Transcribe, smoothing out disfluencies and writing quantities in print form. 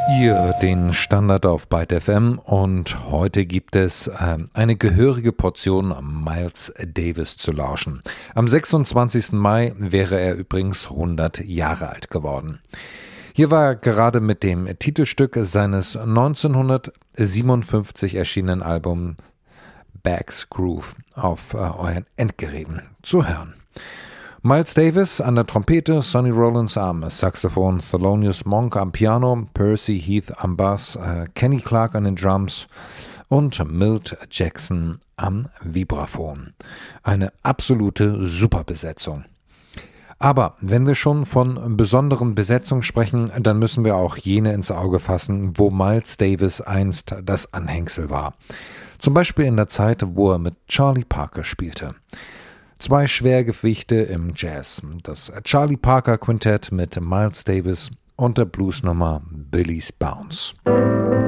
Ihr den Standard auf Byte FM und heute gibt es eine gehörige Portion Miles Davis zu lauschen. Am 26. Mai wäre er übrigens 100 Jahre alt geworden. Hier war er gerade mit dem Titelstück seines 1957 erschienenen Albums Bags Groove auf euren Endgeräten zu hören. Miles Davis an der Trompete, Sonny Rollins am Saxophon, Thelonious Monk am Piano, Percy Heath am Bass, Kenny Clarke an den Drums und Milt Jackson am Vibraphon. Eine absolute Superbesetzung. Aber wenn wir schon von besonderen Besetzungen sprechen, dann müssen wir auch jene ins Auge fassen, wo Miles Davis einst das Anhängsel war. Zum Beispiel in der Zeit, wo er mit Charlie Parker spielte. Zwei Schwergewichte im Jazz, das Charlie Parker Quintett mit Miles Davis und der Bluesnummer Billy's Bounce.